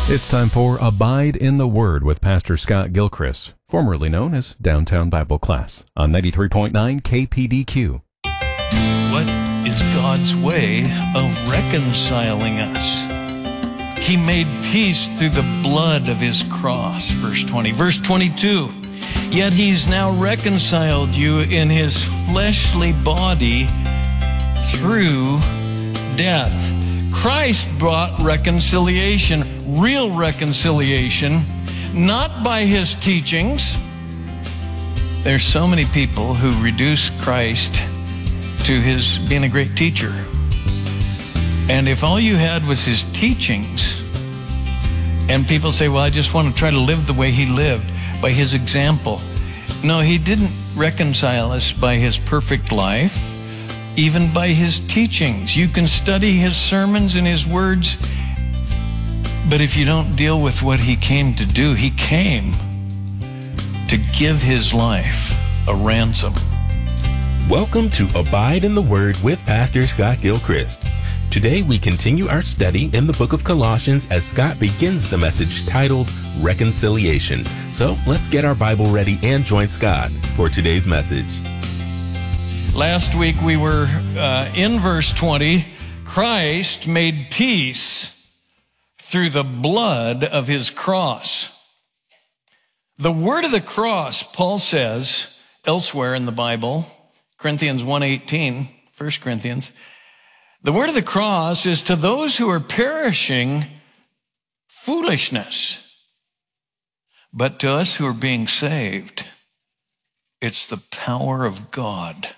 It's time for Abide in the Word with Pastor Scott Gilchrist, formerly known as Downtown Bible Class, on 93.9 KPDQ. What is God's way of reconciling us? He made peace through the blood of His cross, verse 20. Verse 22, yet He's now reconciled you in His fleshly body through death. Christ brought reconciliation, real reconciliation, not by His teachings. There's so many people who reduce Christ to His being a great teacher. And if all you had was His teachings, and people say, well, I just want to try to live the way He lived, by His example. No, He didn't reconcile us by His perfect life, even by His teachings. You can study His sermons and His words, but if you don't deal with what He came to do, He came to give His life a ransom. Welcome to Abide in the Word with Pastor Scott Gilchrist. Today we continue our study in the book of Colossians as Scott begins the message titled Reconciliation. So let's get our Bible ready and join Scott for today's message. Last week we were in verse 20. Christ made peace through the blood of His cross. The word of the cross, Paul says elsewhere in the Bible, Corinthians 1:18, 1 Corinthians, the word of the cross is to those who are perishing foolishness. But to us who are being saved, it's the power of God.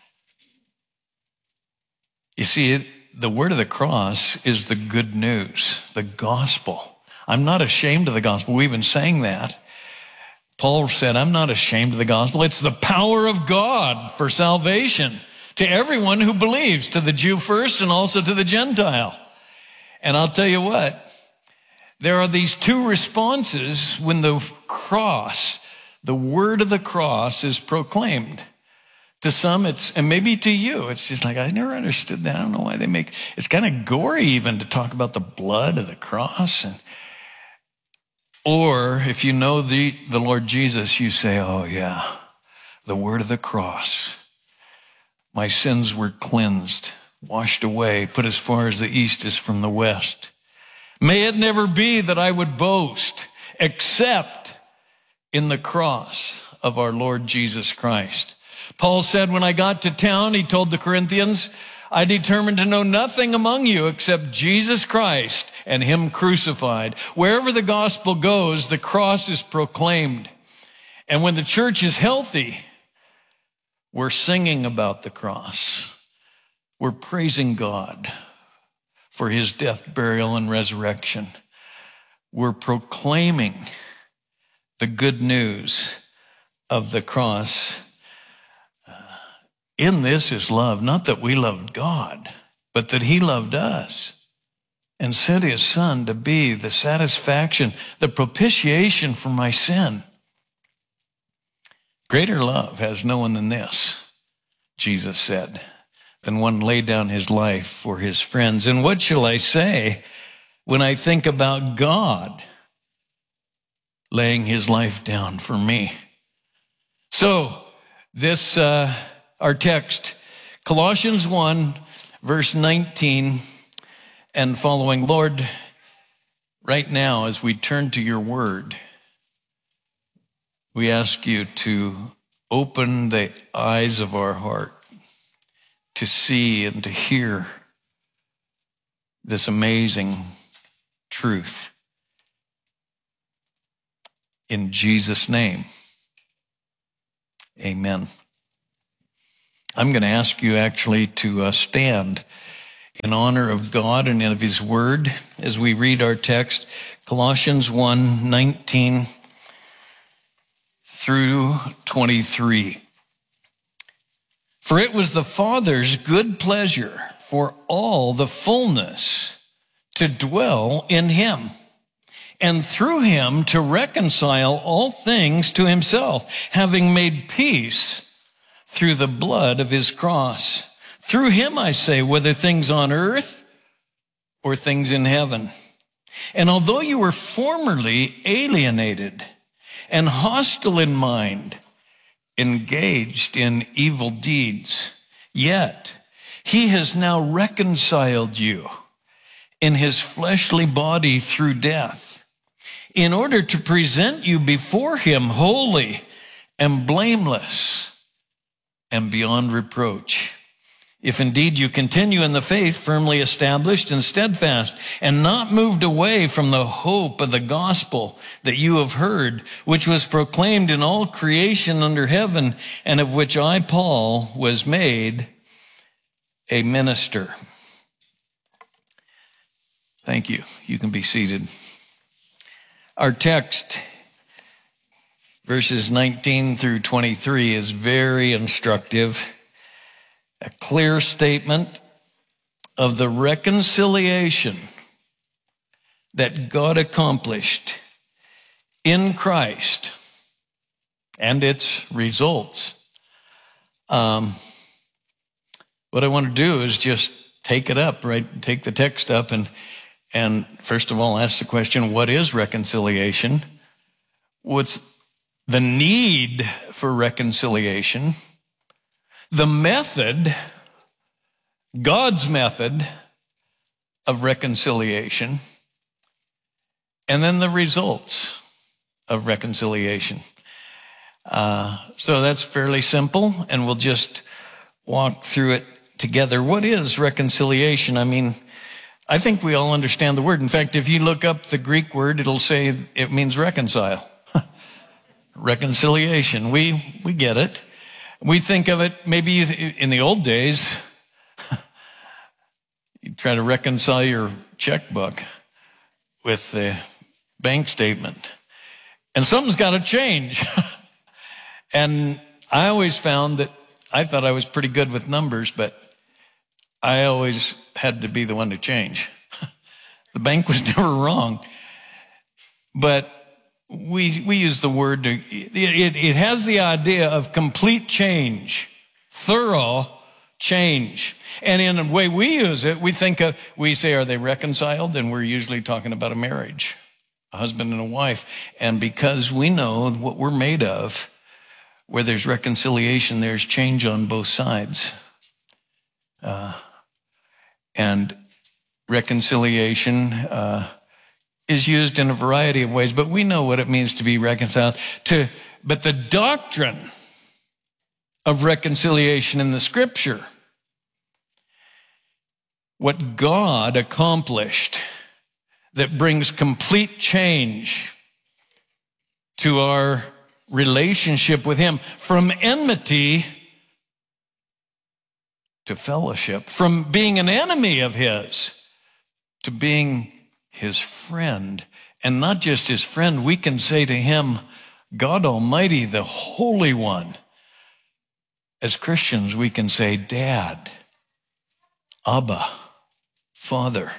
You see, the word of the cross is the good news, the gospel. I'm not ashamed of the gospel. We even sang that. Paul said, I'm not ashamed of the gospel. It's the power of God for salvation to everyone who believes, to the Jew first and also to the Gentile. And I'll tell you what, there are these two responses when the cross, the word of the cross, is proclaimed. To some, and maybe to you, it's just like, I never understood that. I don't know why it's kind of gory even to talk about the blood of the cross. Or if you know the Lord Jesus, you say, oh yeah, the word of the cross. My sins were cleansed, washed away, put as far as the east is from the west. May it never be that I would boast except in the cross of our Lord Jesus Christ. Paul said, when I got to town, he told the Corinthians, I determined to know nothing among you except Jesus Christ and Him crucified. Wherever the gospel goes, the cross is proclaimed. And when the church is healthy, we're singing about the cross. We're praising God for His death, burial, and resurrection. We're proclaiming the good news of the cross. In this is love, not that we loved God, but that He loved us and sent His Son to be the satisfaction, the propitiation for my sin. Greater love has no one than this, Jesus said, than one lay down his life for his friends. And what shall I say when I think about God laying His life down for me? So this, our text, Colossians 1, verse 19 and following. Lord, right now as we turn to Your word, we ask You to open the eyes of our heart to see and to hear this amazing truth. In Jesus' name, amen. I'm going to ask you actually to stand in honor of God and of His word as we read our text, Colossians 1:19 through 23. For it was the Father's good pleasure for all the fullness to dwell in Him, and through Him to reconcile all things to Himself, having made peace through the blood of His cross. Through Him, I say, whether things on earth or things in heaven. And although you were formerly alienated and hostile in mind, engaged in evil deeds, yet he has now reconciled you in his fleshly body through death, in order to present you before him holy and blameless and beyond reproach. If indeed you continue in the faith, firmly established and steadfast, and not moved away from the hope of the gospel that you have heard, which was proclaimed in all creation under heaven, and of which I, Paul, was made a minister. Thank you. You can be seated. Our text, verses 19 through 23, is very instructive. A clear statement of the reconciliation that God accomplished in Christ and its results. What I want to do is just take it up, right? Take the text up and first of all, ask the question, what is reconciliation? What's the need for reconciliation? The method, God's method of reconciliation, and then the results of reconciliation. So that's fairly simple, and we'll just walk through it together. What is reconciliation? I mean, I think we all understand the word. In fact, if you look up the Greek word, it'll say it means reconcile. Reconciliation. We get it. We think of it maybe in the old days. You try to reconcile your checkbook with the bank statement, and something's got to change. And I always found that I thought I was pretty good with numbers, but I always had to be the one to change. The bank was never wrong, but we use the word, it has the idea of complete change, thorough change. And in the way we use it, we say, are they reconciled? And we're usually talking about a marriage, a husband and a wife. And because we know what we're made of, where there's reconciliation, there's change on both sides. And reconciliation is used in a variety of ways, but we know what it means to be reconciled. But the doctrine of reconciliation in the Scripture, what God accomplished that brings complete change to our relationship with Him, from enmity to fellowship, from being an enemy of His to being His friend. And not just His friend, we can say to Him, God Almighty, the Holy One. As Christians, we can say, Dad, Abba, Father.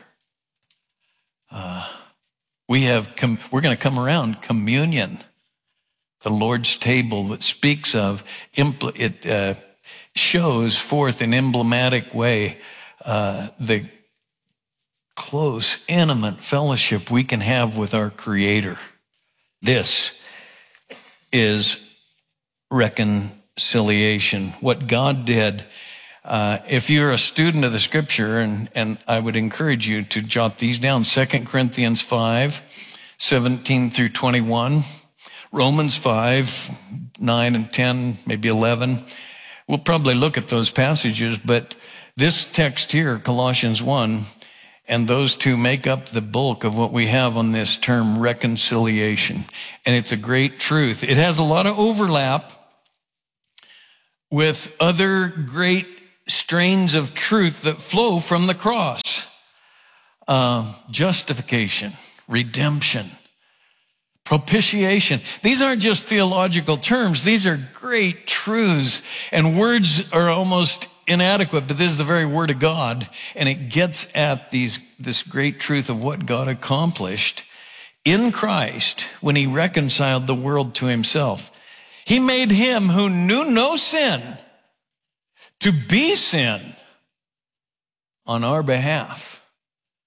We're going to come around communion, the Lord's table that speaks of, it shows forth in emblematic way the close, intimate fellowship we can have with our Creator. This is reconciliation. What God did. If you're a student of the Scripture, and I would encourage you to jot these down, 2 Corinthians 5, 17 through 21, Romans 5, 9 and 10, maybe 11. We'll probably look at those passages, but this text here, Colossians 1, and those two make up the bulk of what we have on this term reconciliation. And it's a great truth. It has a lot of overlap with other great strains of truth that flow from the cross. Justification, redemption, propitiation. These aren't just theological terms. These are great truths, and words are almost inadequate, but this is the very Word of God, and it gets at this great truth of what God accomplished in Christ when He reconciled the world to Himself. He made Him who knew no sin to be sin on our behalf,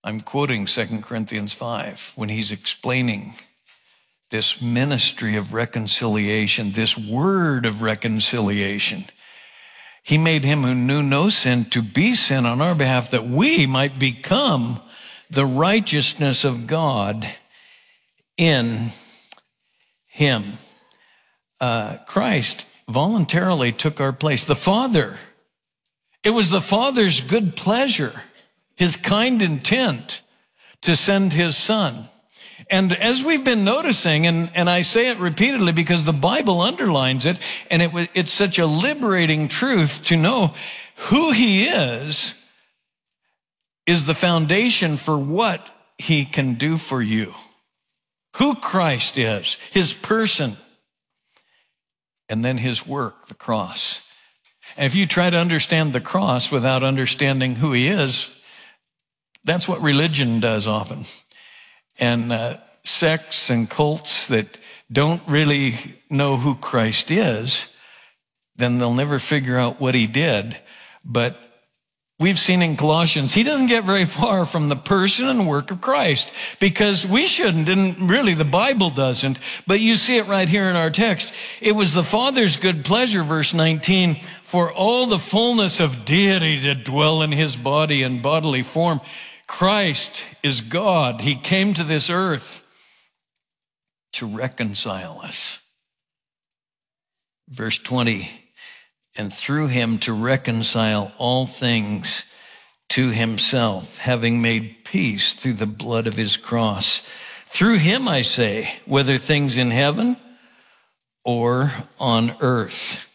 I'm quoting 2 Corinthians 5 when he's explaining this ministry of reconciliation, this word of reconciliation. He made him who knew no sin to be sin on our behalf, that we might become the righteousness of God in him. Christ voluntarily took our place. The Father, it was the Father's good pleasure, his kind intent to send his Son. And as we've been noticing, and I say it repeatedly because the Bible underlines it, and it's such a liberating truth to know who he is the foundation for what he can do for you. Who Christ is, his person, and then his work, the cross. And if you try to understand the cross without understanding who he is, that's what religion does often. And sects and cults that don't really know who Christ is, then they'll never figure out what he did. But we've seen in Colossians, he doesn't get very far from the person and work of Christ, because we shouldn't, and really the Bible doesn't, but you see it right here in our text. It was the Father's good pleasure, verse 19, for all the fullness of deity to dwell in his body in bodily form. Christ is God. He came to this earth to reconcile us. Verse 20, and through him to reconcile all things to himself, having made peace through the blood of his cross. Through him, I say, whether things in heaven or on earth.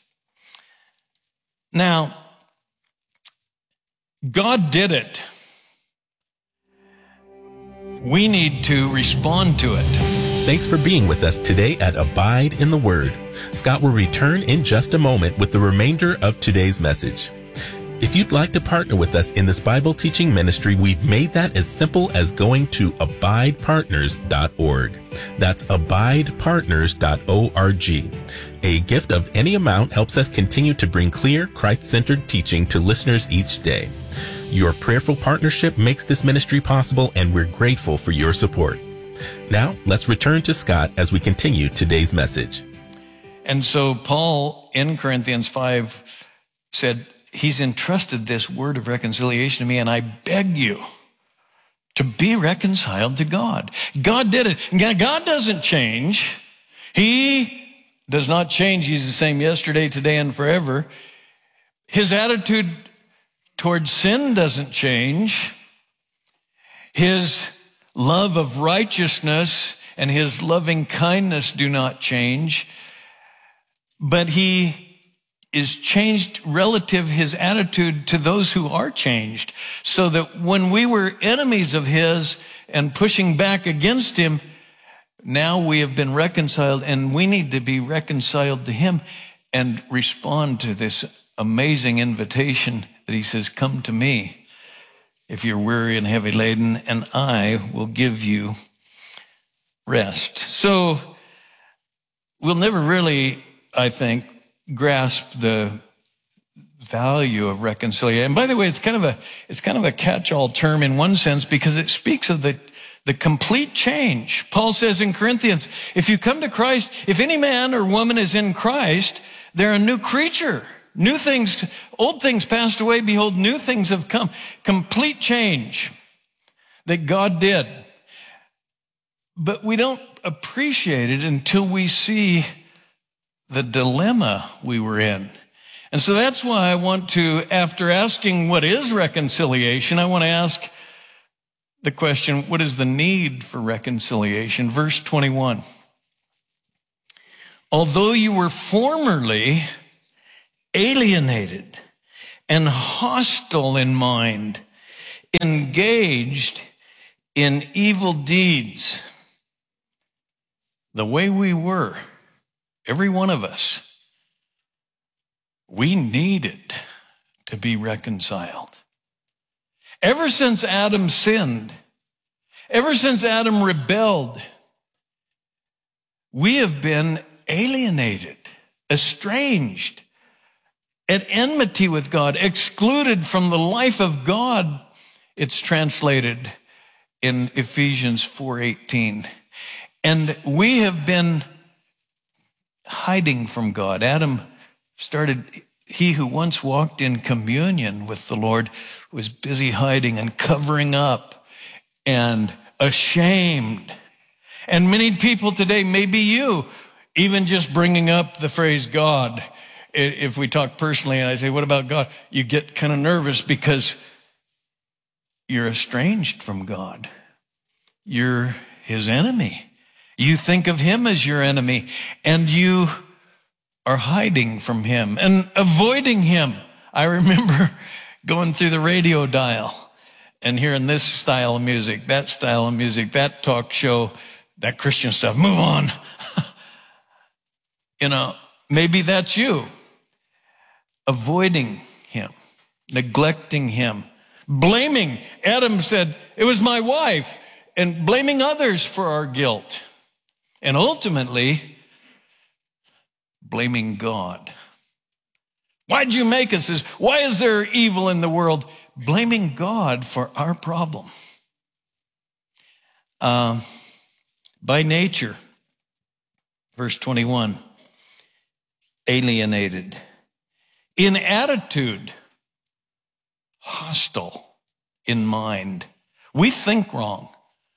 Now, God did it. We need to respond to it. Thanks for being with us today at Abide in the Word. Scott will return in just a moment with the remainder of today's message. If you'd like to partner with us in this Bible teaching ministry, we've made that as simple as going to abidepartners.org. That's abidepartners.org. A gift of any amount helps us continue to bring clear, Christ-centered teaching to listeners each day. Your prayerful partnership makes this ministry possible, and we're grateful for your support. Now, let's return to Scott as we continue today's message. And so Paul in Corinthians 5 said, he's entrusted this word of reconciliation to me, and I beg you to be reconciled to God. God did it. God doesn't change. He does not change. He's the same yesterday, today, and forever. His attitude towards sin doesn't change. His love of righteousness and his loving kindness do not change. But he is changed relative his attitude to those who are changed. So that when we were enemies of his and pushing back against him, now we have been reconciled, and we need to be reconciled to him and respond to this amazing invitation that he says, come to me if you're weary and heavy laden, and I will give you rest. So we'll never really, I think, grasp the value of reconciliation. And by the way, it's kind of a catch-all term in one sense, because it speaks of the complete change. Paul says in Corinthians, if you come to Christ, if any man or woman is in Christ, they're a new creature. New things, old things passed away. Behold, new things have come. Complete change that God did. But we don't appreciate it until we see the dilemma we were in. And so that's why I want to, after asking what is reconciliation, I want to ask the question, what is the need for reconciliation? Verse 21. Although you were formerly alienated and hostile in mind, engaged in evil deeds, the way we were, every one of us, we needed to be reconciled. Ever since Adam sinned, ever since Adam rebelled, we have been alienated, estranged, at enmity with God, excluded from the life of God, it's translated, in Ephesians 4:18. And we have been hiding from God. Adam started, he who once walked in communion with the Lord was busy hiding and covering up and ashamed. And many people today, maybe you, even just bringing up the phrase God, if we talk personally and I say, what about God? You get kind of nervous because you're estranged from God. You're his enemy. You think of him as your enemy, and you are hiding from him and avoiding him. I remember going through the radio dial and hearing this style of music, that style of music, that talk show, that Christian stuff. Move on. Maybe that's you. Avoiding him, neglecting him, blaming. Adam said, it was my wife, and blaming others for our guilt. And ultimately, blaming God. Why'd you make us this? Why is there evil in the world? Blaming God for our problem. By nature, verse 21, alienated. In attitude, hostile in mind. We think wrong.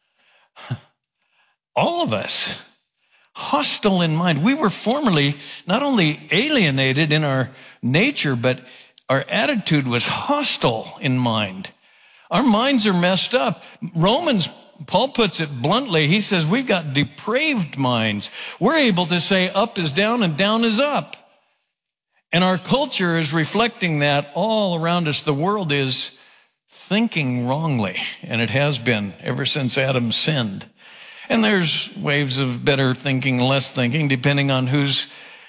All of us. Hostile in mind. We were formerly not only alienated in our nature, but our attitude was hostile in mind. Our minds are messed up. Romans, Paul puts it bluntly. He says we've got depraved minds. We're able to say up is down and down is up. And our culture is reflecting that all around us. The world is thinking wrongly, and it has been ever since Adam sinned. And there's waves of better thinking, less thinking, depending on who's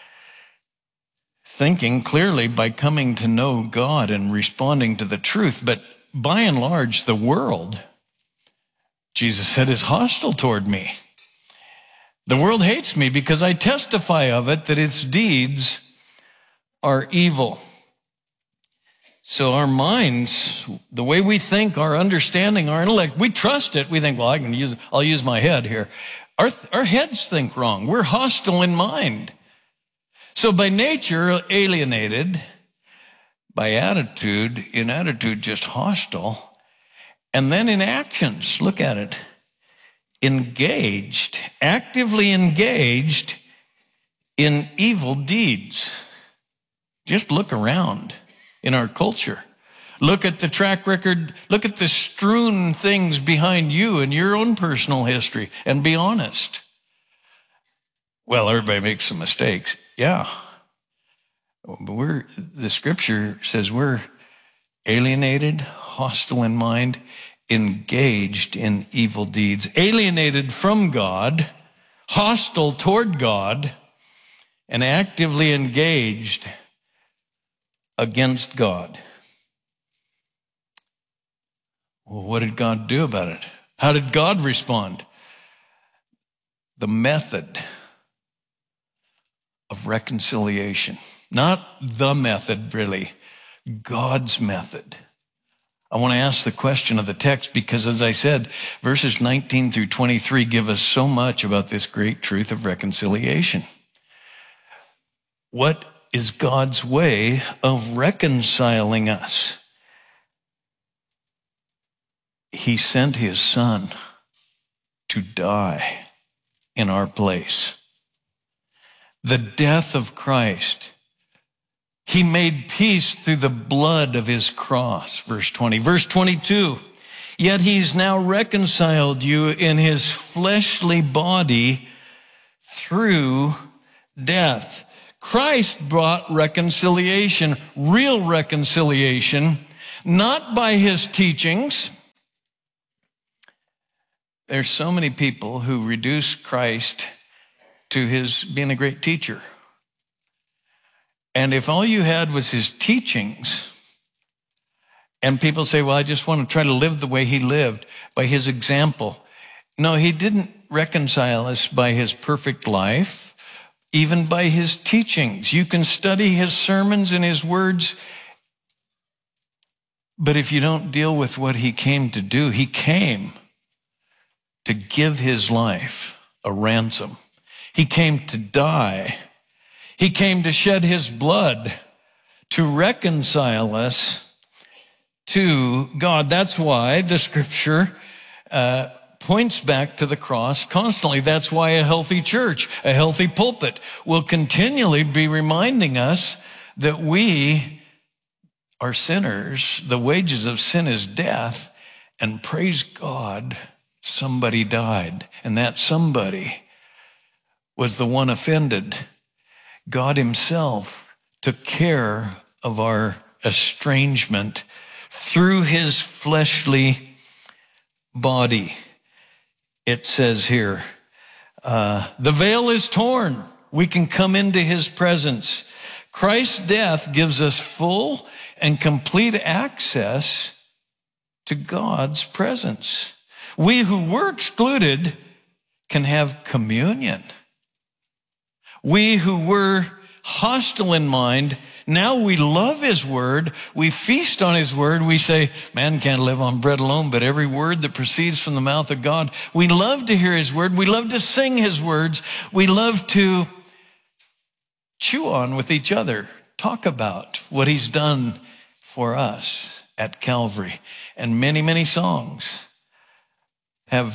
thinking clearly by coming to know God and responding to the truth. But by and large, the world, Jesus said, is hostile toward me. The world hates me because I testify of it that its deeds are evil. So our minds, the way we think, our understanding, our intellect, we trust it. We think, well, I'll use my head here. Our heads think wrong. We're hostile in mind. So by nature, alienated, by attitude, in attitude, just hostile. And then in actions, look at it, engaged, actively engaged in evil deeds. Just look around. In our culture. Look at the track record. Look at the strewn things behind you in your own personal history and be honest. Well, everybody makes some mistakes. Yeah. But the scripture says we're alienated, hostile in mind, engaged in evil deeds, alienated from God, hostile toward God, and actively engaged against God. Well, what did God do about it? How did God respond? The method of reconciliation. Not the method, really. God's method. I want to ask the question of the text because, as I said, verses 19 through 23 give us so much about this great truth of reconciliation. What is God's way of reconciling us? He sent his son to die in our place. The death of Christ. He made peace through the blood of his cross, verse 20. Verse 22, yet he's now reconciled you in his fleshly body through death. Christ brought reconciliation, real reconciliation, not by his teachings. There's so many people who reduce Christ to his being a great teacher. And if all you had was his teachings, and people say, well, I just want to try to live the way he lived, by his example. No, he didn't reconcile us by his perfect life. Even by his teachings. You can study his sermons and his words, but if you don't deal with what he came to do, he came to give his life a ransom. He came to die. He came to shed his blood to reconcile us to God. That's why the scripture points back to the cross constantly. That's why a healthy church, a healthy pulpit will continually be reminding us that we are sinners. The wages of sin is death. And praise God, somebody died. And that somebody was the one offended. God himself took care of our estrangement through his fleshly body. It says here, the veil is torn. We can come into his presence. Christ's death gives us full and complete access to God's presence. We who were excluded can have communion. We who were hostile in mind, now we love his word. We feast on his word. We say, man can't live on bread alone, but every word that proceeds from the mouth of God. We love to hear his word. We love to sing his words. We love to chew on with each other, talk about what he's done for us at Calvary. And many, many songs are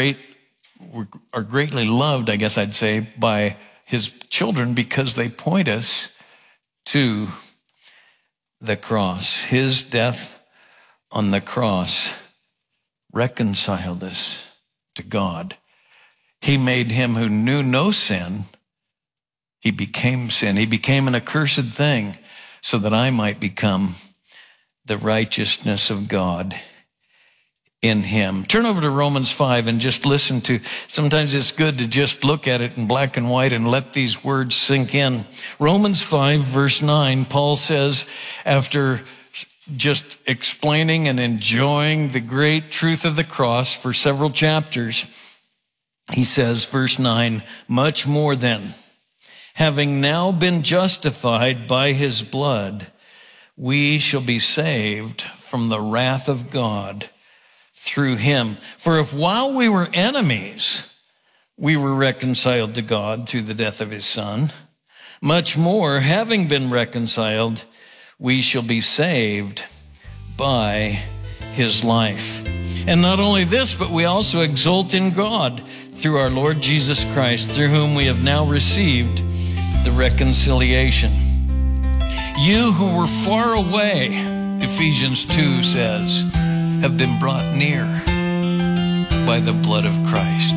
greatly loved, I guess I'd say, by his children because they point us to the cross. His death on the cross reconciled us to God. He made him who knew no sin. He became sin. He became an accursed thing so that I might become the righteousness of God in him. Turn over to Romans 5 and just listen to, sometimes it's good to just look at it in black and white and let these words sink in. Romans 5 verse 9, Paul says, after just explaining and enjoying the great truth of the cross for several chapters, he says, verse 9, much more then, having now been justified by his blood, we shall be saved from the wrath of God through him. For if while we were enemies, we were reconciled to God through the death of his son, much more, having been reconciled, we shall be saved by his life. And not only this, but we also exult in God through our Lord Jesus Christ, through whom we have now received the reconciliation. You who were far away, Ephesians 2 says, have been brought near by the blood of Christ.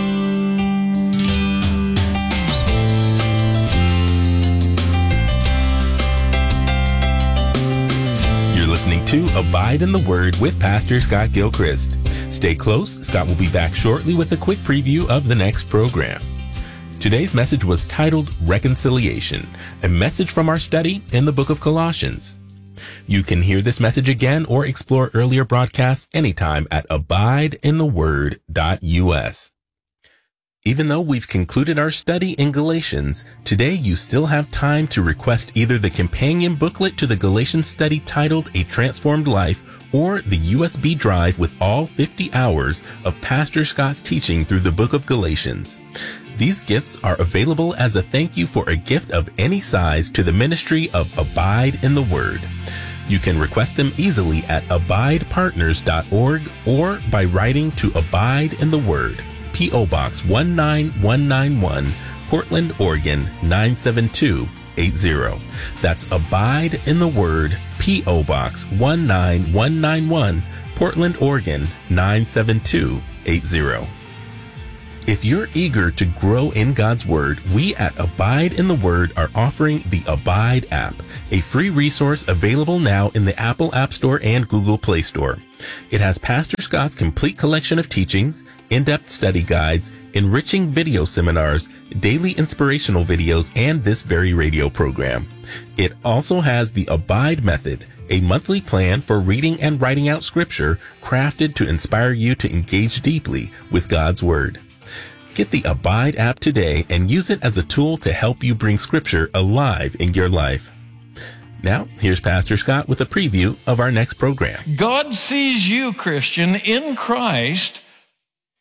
You're listening to Abide in the Word with Pastor Scott Gilchrist. Stay close. Scott will be back shortly with a quick preview of the next program. Today's message was titled Reconciliation, a message from our study in the book of Colossians. You can hear this message again or explore earlier broadcasts anytime at abideintheword.us. Even though we've concluded our study in Galatians, today you still have time to request either the companion booklet to the Galatians study titled A Transformed Life or the USB drive with all 50 hours of Pastor Scott's teaching through the book of Galatians. These gifts are available as a thank you for a gift of any size to the ministry of Abide in the Word. You can request them easily at abidepartners.org or by writing to Abide in the Word, P.O. Box 19191, Portland, Oregon 97280. That's Abide in the Word, P.O. Box 19191, Portland, Oregon 97280. If you're eager to grow in God's Word, we at Abide in the Word are offering the Abide app, a free resource available now in the Apple App Store and Google Play Store. It has Pastor Scott's complete collection of teachings, in-depth study guides, enriching video seminars, daily inspirational videos, and this very radio program. It also has the Abide Method, a monthly plan for reading and writing out Scripture crafted to inspire you to engage deeply with God's Word. Get the Abide app today and use it as a tool to help you bring Scripture alive in your life. Now, here's Pastor Scott with a preview of our next program. God sees you, Christian, in Christ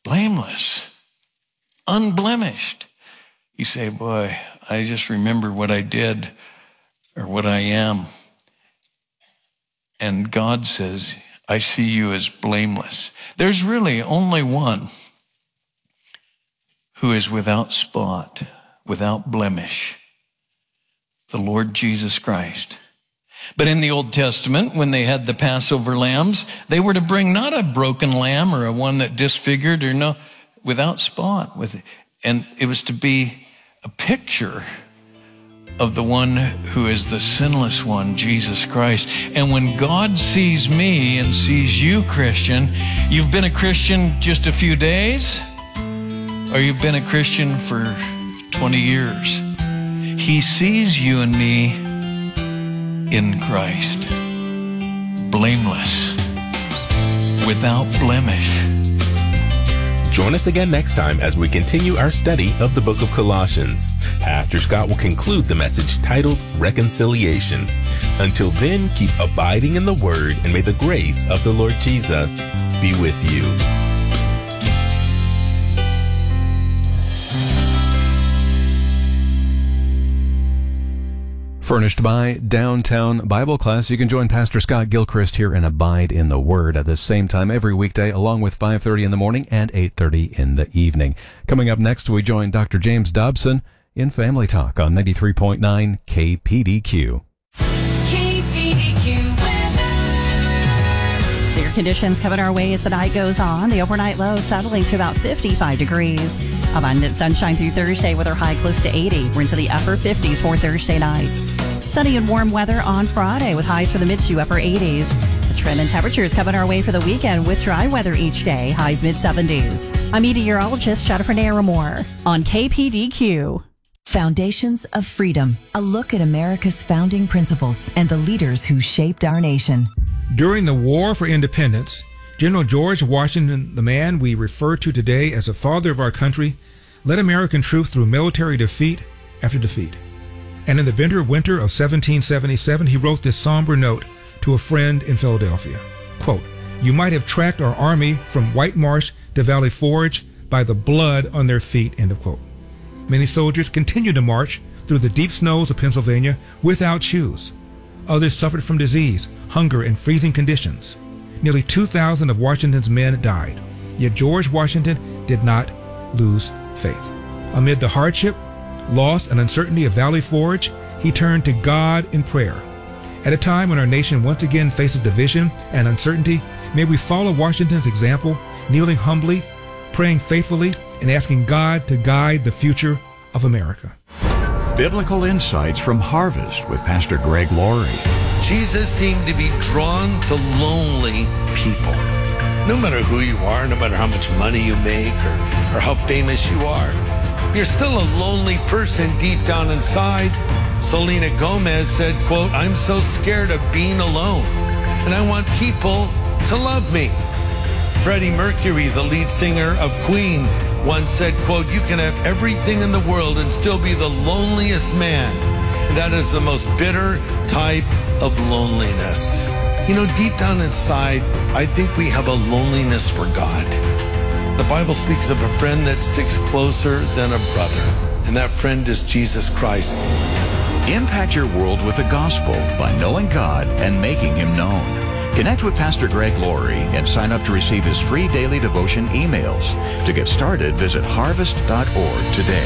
blameless, unblemished. You say, boy, I just remember what I did or what I am. And God says, I see you as blameless. There's really only one who is without spot, without blemish, the Lord Jesus Christ. But in the Old Testament, when they had the Passover lambs, they were to bring not a broken lamb or a one that disfigured or no, without spot. And it was to be a picture of the one who is the sinless one, Jesus Christ. And when God sees me and sees you, Christian, you've been a Christian just a few days, or you've been a Christian for 20 years. He sees you and me in Christ, blameless, without blemish. Join us again next time as we continue our study of the book of Colossians. Pastor Scott will conclude the message titled Reconciliation. Until then, keep abiding in the Word, and may the grace of the Lord Jesus be with you. Furnished by Downtown Bible Class. You can join Pastor Scott Gilchrist here and Abide in the Word at the same time every weekday, along with 5:30 in the morning and 8:30 in the evening. Coming up next, we join Dr. James Dobson in Family Talk on 93.9 KPDQ. Clear conditions coming our way as the night goes on. The overnight low settling to about 55 degrees. Abundant sunshine through Thursday with our high close to 80. We're into the upper 50s for Thursday night. Sunny and warm weather on Friday with highs for the mid to upper 80s. The trend in temperatures coming our way for the weekend with dry weather each day, highs mid-70s. I'm meteorologist Jennifer Naramore on KPDQ. Foundations of Freedom, a look at America's founding principles and the leaders who shaped our nation. During the War for Independence, General George Washington, the man we refer to today as the father of our country, led American troops through military defeat after defeat. And in the bitter winter of 1777, he wrote this somber note to a friend in Philadelphia. Quote, "You might have tracked our army from White Marsh to Valley Forge by the blood on their feet," end of quote. Many soldiers continued to march through the deep snows of Pennsylvania without shoes. Others suffered from disease, hunger, and freezing conditions. Nearly 2,000 of Washington's men died. Yet George Washington did not lose faith. Amid the hardship, loss, and uncertainty of Valley Forge, he turned to God in prayer. At a time when our nation once again faces division and uncertainty, may we follow Washington's example, kneeling humbly, praying faithfully, and asking God to guide the future of America. Biblical Insights from Harvest with Pastor Greg Laurie. Jesus seemed to be drawn to lonely people. No matter who you are, no matter how much money you make or how famous you are, you're still a lonely person deep down inside. Selena Gomez said, quote, "I'm so scared of being alone, and I want people to love me." Freddie Mercury, the lead singer of Queen, once said, quote, "You can have everything in the world and still be the loneliest man. And that is the most bitter type of loneliness." You know, deep down inside, I think we have a loneliness for God. The Bible speaks of a friend that sticks closer than a brother, and that friend is Jesus Christ. Impact your world with the gospel by knowing God and making Him known. Connect with Pastor Greg Laurie and sign up to receive his free daily devotion emails. To get started, visit harvest.org today.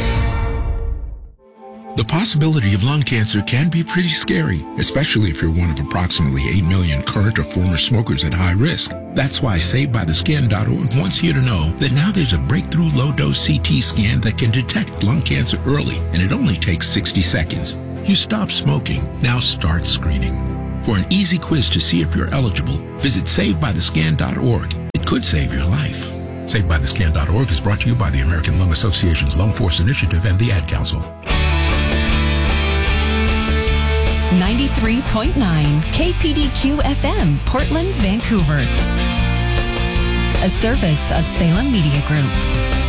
The possibility of lung cancer can be pretty scary, especially if you're one of approximately 8 million current or former smokers at high risk. That's why SavedByTheScan.org wants you to know that now there's a breakthrough low-dose CT scan that can detect lung cancer early, and it only takes 60 seconds. You stop smoking, now start screening. For an easy quiz to see if you're eligible, visit SavedByTheScan.org. It could save your life. SavedByTheScan.org is brought to you by the American Lung Association's Lung Force Initiative and the Ad Council. 93.9 KPDQ FM, Portland, Vancouver. A service of Salem Media Group.